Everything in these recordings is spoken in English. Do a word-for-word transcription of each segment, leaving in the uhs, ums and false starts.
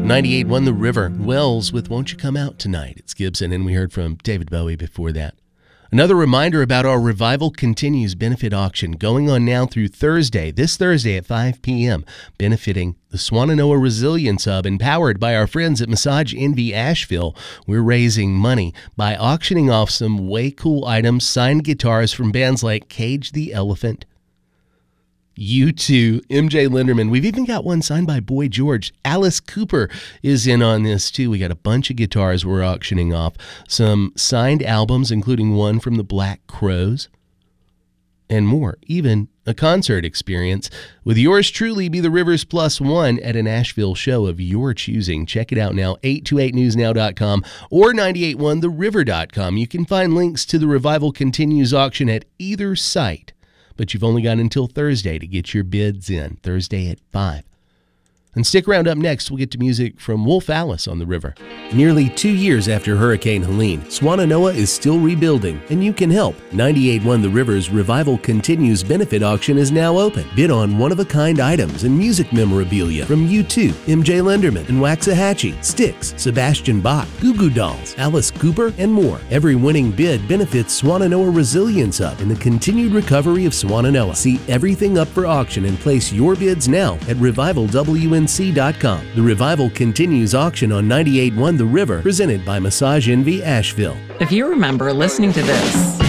ninety-eight point one The River. Wells with Won't You Come Out Tonight. It's Gibson, and we heard from David Bowie before that. Another reminder about our Revival Continues benefit auction going on now through Thursday, this Thursday at five p.m., benefiting the Swannanoa Resilience Hub and powered by our friends at Massage Envy Asheville. We're raising money by auctioning off some way cool items, signed guitars from bands like Cage the Elephant, U two, M J Lenderman. We've even got one signed by Boy George. Alice Cooper is in on this too. We got a bunch of guitars we're auctioning off. Some signed albums, including one from the Black Crowes, and more. Even a concert experience with yours truly, Be the Rivers Plus One, at an Asheville show of your choosing. Check it out now, eight two eight news now dot com or nine eight one the river dot com. You can find links to the Revival Continues auction at either site. But you've only got until Thursday to get your bids in, Thursday at five. And stick around. Up next, we'll get to music from Wolf Alice on the River. Nearly two years after Hurricane Helene, Swannanoa is still rebuilding, and you can help. ninety-eight point one The River's Revival Continues benefit auction is now open. Bid on one-of-a-kind items and music memorabilia from U two, M J Lenderman and Waxahachie, Styx, Sebastian Bach, Goo Goo Dolls, Alice Cooper, and more. Every winning bid benefits Swannanoa Resilience Hub and the continued recovery of Swannanoa. See everything up for auction and place your bids now at revival w n c dot com. The Revival Continues auction on ninety-eight point one The River, presented by Massage Envy Asheville. If you remember listening to this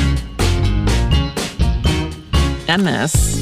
and this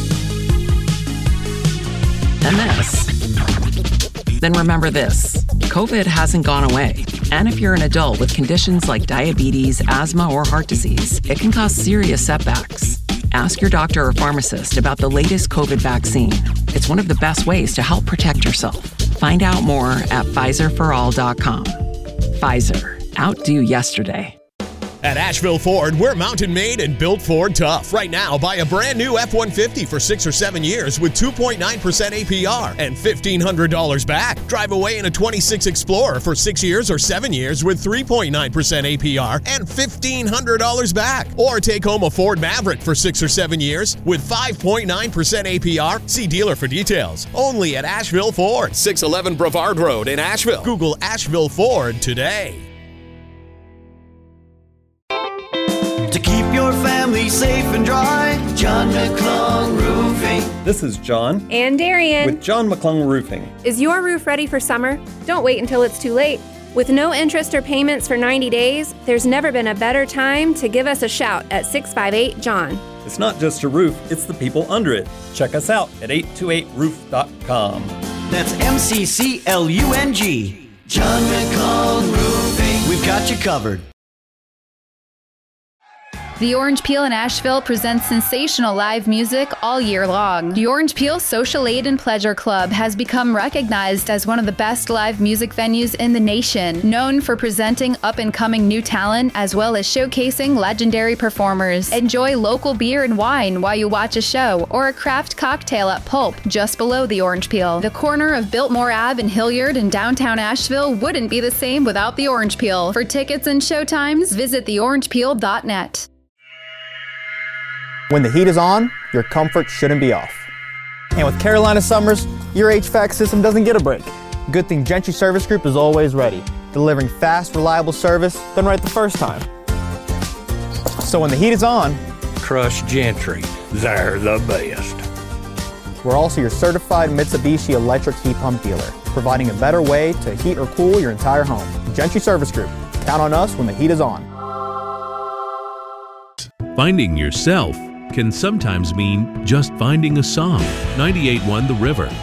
and this, then remember this: COVID hasn't gone away. And if you're an adult with conditions like diabetes, asthma, or heart disease, it can cause serious setbacks. Ask your doctor or pharmacist about the latest COVID vaccine. It's one of the best ways to help protect yourself. Find out more at Pfizer for all dot com. Pfizer. Outdo yesterday. At Asheville Ford, we're mountain made and built Ford tough. Right now, buy a brand new F one fifty for six or seven years with two point nine percent A P R and fifteen hundred dollars back. Drive away in a twenty-six Explorer for six years or seven years with three point nine percent A P R and fifteen hundred dollars back. Or take home a Ford Maverick for six or seven years with five point nine percent A P R. See dealer for details. Only at Asheville Ford, six eleven Brevard Road in Asheville. Google Asheville Ford today. To keep your family safe and dry, John McClung Roofing. This is John. And Darian. With John McClung Roofing. Is your roof ready for summer? Don't wait until it's too late. With no interest or payments for ninety days, there's never been a better time to give us a shout at six five eight John. It's not just a roof, it's the people under it. Check us out at eight two eight roof dot com. That's M C C L U N G. John McClung Roofing. We've got you covered. The Orange Peel in Asheville presents sensational live music all year long. The Orange Peel Social Aid and Pleasure Club has become recognized as one of the best live music venues in the nation, known for presenting up-and-coming new talent as well as showcasing legendary performers. Enjoy local beer and wine while you watch a show, or a craft cocktail at Pulp, just below the Orange Peel. The corner of Biltmore Avenue in Hilliard in downtown Asheville wouldn't be the same without the Orange Peel. For tickets and showtimes, visit the orange peel dot net. When the heat is on, your comfort shouldn't be off. And with Carolina Summers, your H V A C system doesn't get a break. Good thing Gentry Service Group is always ready, delivering fast, reliable service done right the first time. So when the heat is on, trust Gentry. They're the best. We're also your certified Mitsubishi electric heat pump dealer, providing a better way to heat or cool your entire home. Gentry Service Group. Count on us when the heat is on. Finding yourself can sometimes mean just finding a song. ninety-eight point one The River.